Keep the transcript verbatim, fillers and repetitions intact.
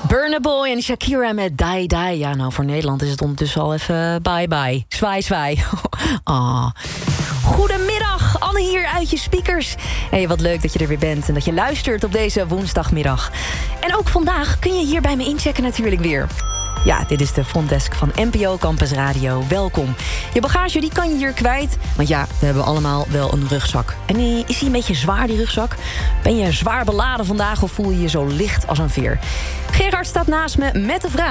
Burna Boy en Shakira met Die Die. Ja, nou, voor Nederland is het ondertussen al even bye-bye. Zwaai, zwaai. Ah. Goedemiddag, Anne hier uit je speakers. Hey, wat leuk dat je er weer bent en dat je luistert op deze woensdagmiddag. En ook vandaag kun je hier bij me inchecken natuurlijk weer. Ja, dit is de frontdesk van N P O Campus Radio. Welkom. Je bagage die kan je hier kwijt. Want ja, we hebben allemaal wel een rugzak. En is die een beetje zwaar, die rugzak? Ben je zwaar beladen vandaag of voel je je zo licht als een veer? Gerard staat naast me met de vraag: